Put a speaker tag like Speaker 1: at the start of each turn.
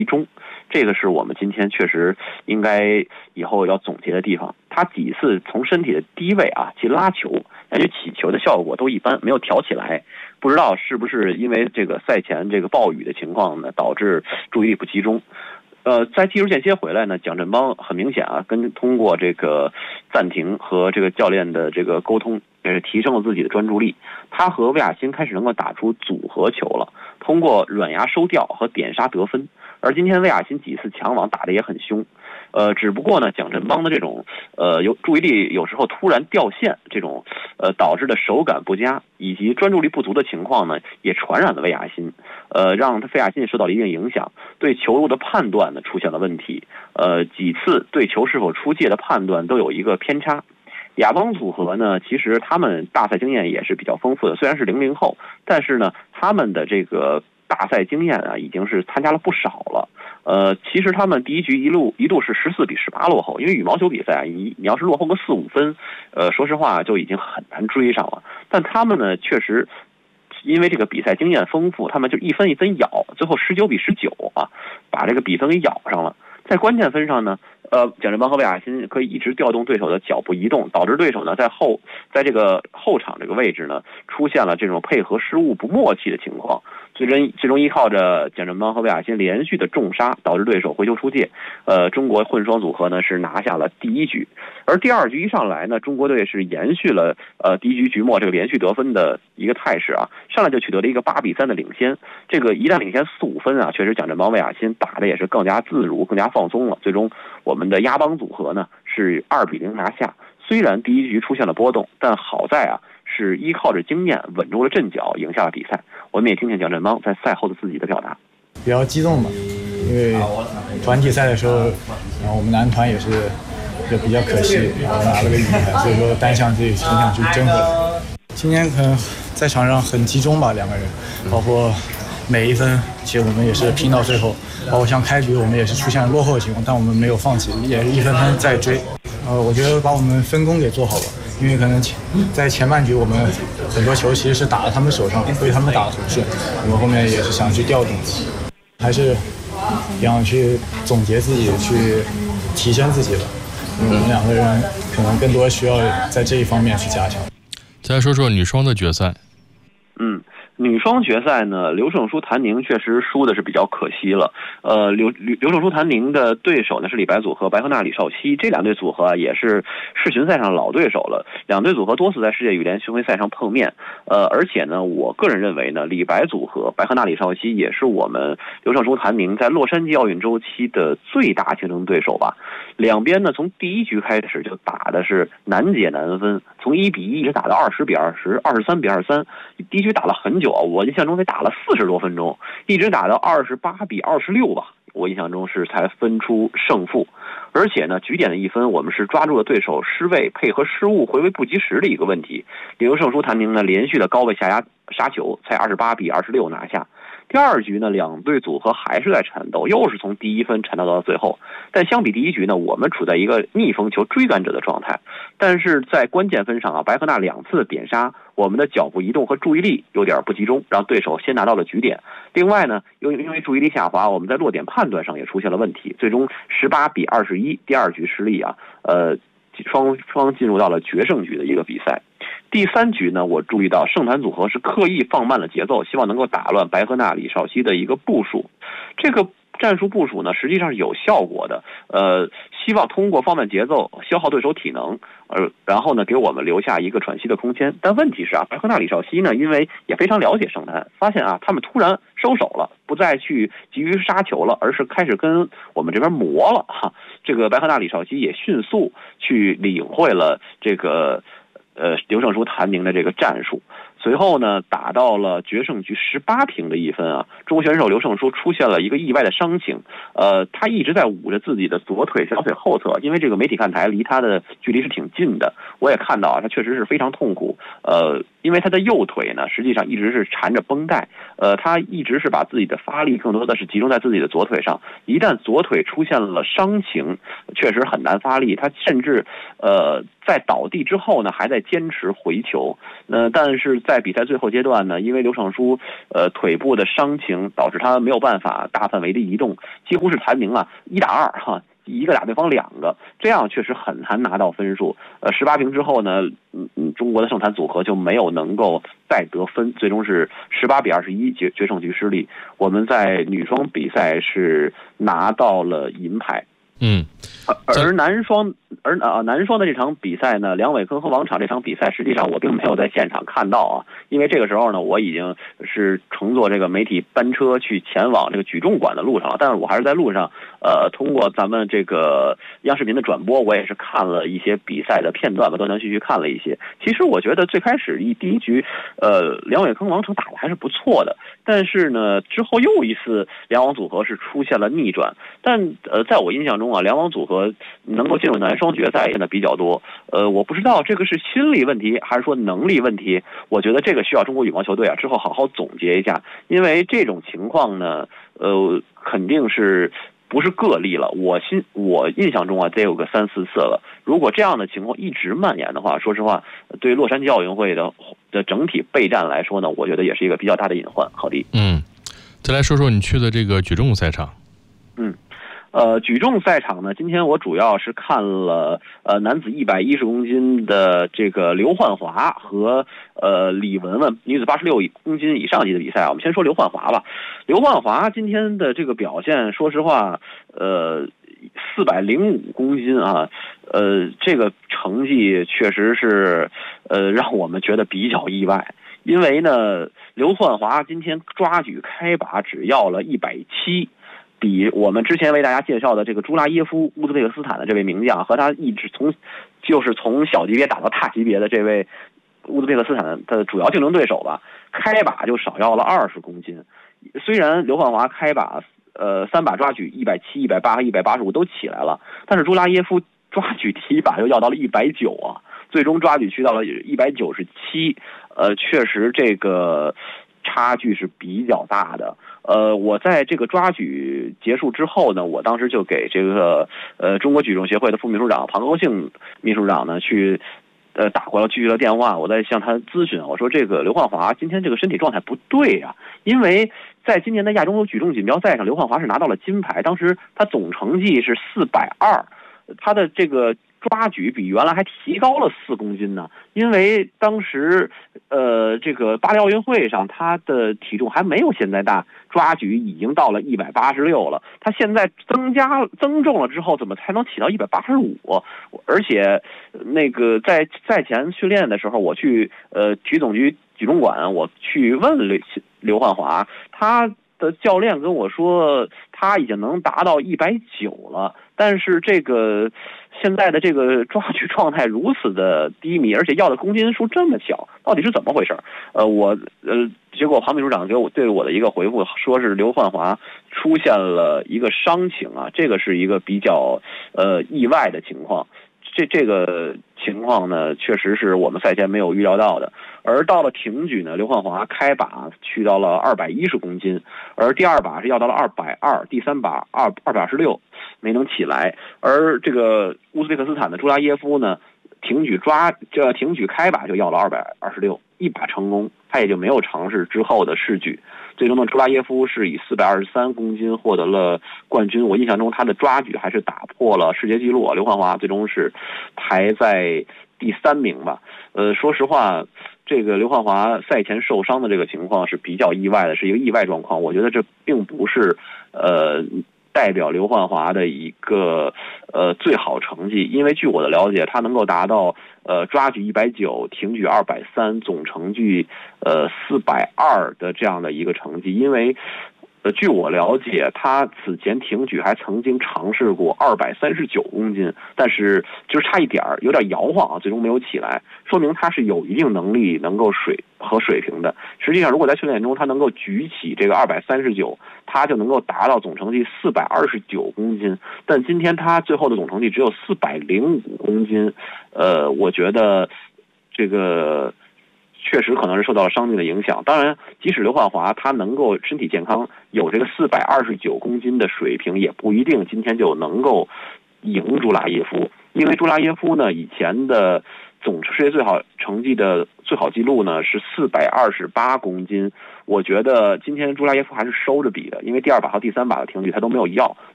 Speaker 1: 中，这个是我们今天确实应该以后要总结的地方。他几次从身体的低位去拉球，感觉起球的效果都一般，没有挑起来。不知道是不是因为这个赛前这个暴雨的情况呢，导致注意力不集中。在技术间歇回来呢，蒋振邦很明显通过这个暂停和这个教练的这个沟通，也是提升了自己的专注力。他和魏亚新开始能够打出组合球了，通过软压收吊和点杀得分。而今天魏亚新几次抢网打得也很凶，只不过呢，蒋振邦的这种有注意力有时候突然掉线，这种导致的手感不佳以及专注力不足的情况呢，也传染了魏亚新，让魏亚新受到了一定影响，对球路的判断呢出现了问题，几次对球是否出界的判断都有一个偏差。亚邦组合呢，其实他们大赛经验也是比较丰富的，虽然是00后，但是呢，他们的这个大赛经验已经是参加了不少了。其实他们第一局一度是14-18落后，因为羽毛球比赛你要是落后个4-5分，说实话就已经很难追上了。但他们呢，确实因为这个比赛经验丰富，他们就一分一分咬，最后19-19把这个比分给咬上了。在关键分上呢，蒋振邦和魏亚新可以一直调动对手的脚步移动，导致对手呢在这个后场这个位置呢出现了这种配合失误不默契的情况。最终依靠着蒋振邦和魏亚新连续的重杀，导致对手回球出界。中国混双组合呢是拿下了第一局，而第二局一上来呢，中国队是延续了第一局局末这个连续得分的一个态势上来就取得了一个8-3的领先。这个一旦领先4-5分确实蒋振邦、魏亚新打的也是更加自如、更加放松了。最终我们的亚邦组合呢是2-0拿下。虽然第一局出现了波动，但好在是依靠着经验稳住了阵脚，赢下了比赛。我们也听听蒋振邦在赛后的自己的表达。
Speaker 2: 比较激动吧，因为团体赛的时候，然后我们男团也是就比较可惜，然后拿了个银牌，所以说单项自己很想去争回来。今天可能在场上很集中吧，两个人，包括每一分，其实我们也是拼到最后。包括像开局我们也是出现了落后的情况，但我们没有放弃，也是一分分在追。我觉得把我们分工给做好了，因为可能在前半局我们很多球其实是打到他们手上，所以他们打得很顺。我们后面也是想去调动，还是想去总结自己，去提升自己的。我们两个人可能更多需要在这一方面去加强。
Speaker 3: 再说说女双的决赛。
Speaker 1: 女双决赛呢，刘胜书、谭宁确实输的是比较可惜了。刘胜书、谭宁的对手呢是李白组合白鹤娜、李少熙，这两对组合也是世巡赛上老对手了。两对组合多次在世界羽联巡回赛上碰面。而且呢，我个人认为呢，李白组合白鹤娜、李少熙也是我们刘胜书、谭宁在洛杉矶奥运周期的最大竞争对手吧。两边呢，从第一局开始就打的是难解难分，从1-1一直打到20-20、23-23，第一局打了很久。我印象中得打了40多分钟，一直打到28-26吧，我印象中是才分出胜负。而且呢，局点的一分我们是抓住了对手失位配合失误回位不及时的一个问题。刘胜书、谭宁呢连续的高位下压杀球，才28-26拿下。第二局呢，两队组合还是在缠斗，又是从第一分缠斗到最后。但相比第一局呢，我们处在一个逆风球追赶者的状态。但是在关键分上白鹤娜2次的点杀，我们的脚步移动和注意力有点不集中，让对手先拿到了局点。另外呢，因为注意力下滑，我们在落点判断上也出现了问题，最终18-21，第二局失利双方进入到了决胜局的一个比赛。第三局呢，我注意到盛坛组合是刻意放慢了节奏，希望能够打乱白鹤娜、李少熙的一个部署。这个战术部署呢，实际上是有效果的。希望通过放慢节奏消耗对手体能，然后呢给我们留下一个喘息的空间。但问题是白鹤娜、李少熙呢，因为也非常了解盛坛，发现他们突然收手了，不再去急于杀球了，而是开始跟我们这边磨了这个白鹤娜、李少熙也迅速去领会了这个刘胜书、谭宁的这个战术。随后呢，打到了决胜局18平的一分中国选手刘胜书出现了一个意外的伤情，他一直在捂着自己的左腿小腿后侧，因为这个媒体看台离他的距离是挺近的，我也看到他确实是非常痛苦。因为他的右腿呢，实际上一直是缠着绷带，他一直是把自己的发力更多的是集中在自己的左腿上，一旦左腿出现了伤情，确实很难发力，他甚至在倒地之后呢，还在坚持回球。但是在比赛最后阶段呢，因为刘尚书腿部的伤情，导致他没有办法大范围的移动，几乎是残明了1打2哈。一个打对方2个，这样确实很难拿到分数。18平之后呢，中国的圣坛组合就没有能够再得分，最终是18比21决胜局失利。我们在女双比赛是拿到了银牌。而男双的这场比赛呢，梁伟坑和王昶这场比赛，实际上我并没有在现场看到啊，因为这个时候呢，我已经是乘坐这个媒体班车去前往这个举重馆的路上了。但是我还是在路上，通过咱们这个央视频的转播，我也是看了一些比赛的片段吧，断断续续看了一些。其实我觉得最开始第一局，梁伟坑王昶打的还是不错的，但是呢，之后又一次梁王组合是出现了逆转。但在我印象中啊，梁王组合能够进入男双决赛现在比较多。我不知道这个是心理问题还是说能力问题。我觉得这个需要中国羽毛球队啊之后好好总结一下，因为这种情况呢，肯定是不是个例了。我印象中啊，得有个3、4次了。如果这样的情况一直蔓延的话，说实话，对洛杉矶奥运会的整体备战来说呢，我觉得也是一个比较大的隐患。郝迪，
Speaker 3: 再来说说你去的这个举重赛场。
Speaker 1: 举重赛场呢，今天我主要是看了男子110公斤的这个刘焕华和李雯雯女子86公斤以上级的比赛。我们先说刘焕华吧。刘焕华今天的这个表现，说实话，405公斤啊，这个成绩确实是让我们觉得比较意外。因为呢，刘焕华今天抓举开把只要了170。比我们之前为大家介绍的这个朱拉耶夫乌兹别克斯坦的这位名将和他一直从小级别打到大级别的这位乌兹别克斯坦的主要竞争对手吧，开把就少要了20公斤。虽然刘焕华开把3把抓举170、180和185都起来了，但是朱拉耶夫抓举第一把又要到了190啊，最终抓举去到了197。确实这个差距是比较大的。我在这个抓举结束之后呢，我当时就给这个中国举重协会的副秘书长庞高兴秘书长呢去打过来继续了电话，我在向他咨询，我说这个刘焕华今天这个身体状态不对啊，因为在今年的亚洲举重锦标赛上，刘焕华是拿到了金牌，当时他总成绩是420，他的这个抓举比原来还提高了4公斤呢。因为当时这个巴黎奥运会上他的体重还没有现在大，抓举已经到了186了，他现在增重了之后怎么才能起到185？而且那个在赛前训练的时候，我去体总局举重馆，我去问刘焕华，他的教练跟我说他已经能达到190了，但是这个现在的这个抓举状态如此的低迷，而且要的公斤数这么小，到底是怎么回事？结果庞秘书长对我的一个回复，说是刘焕华出现了一个伤情啊，这个是一个比较意外的情况。这个情况呢，确实是我们赛前没有预料到的。而到了挺举呢，刘焕华开把去到了210公斤，而第2把是要到了220，第3把226没能起来。而这个乌兹别克斯坦的朱拉耶夫呢，挺举开把就要了226，一把成功，他也就没有尝试之后的试举。最终呢，朱拉耶夫是以423公斤获得了冠军。我印象中他的抓举还是打破了世界纪录，刘焕华最终是排在第3名吧。说实话，这个刘焕华赛前受伤的这个情况是比较意外的，是一个意外状况。我觉得这并不是代表刘焕华的一个最好成绩，因为据我的了解，他能够达到抓举190，挺举230，总成绩420的这样的一个成绩。因为据我了解，他此前挺举还曾经尝试过239公斤，但是就是差一点儿，有点摇晃啊，最终没有起来，说明他是有一定能力能够水平的。实际上，如果在训练中他能够举起这个239，他就能够达到总成绩429公斤。但今天他最后的总成绩只有405公斤，我觉得这个确实可能是受到了伤病的影响。当然，即使刘焕华他能够身体健康，有这个429公斤的水平，也不一定今天就能够赢朱拉耶夫。 因为朱拉耶夫呢以前的总世界最好成绩的最好记录呢是428公斤，我觉得今天朱拉耶夫还是收着比的，因为第2把和第3把的停举他都没有要，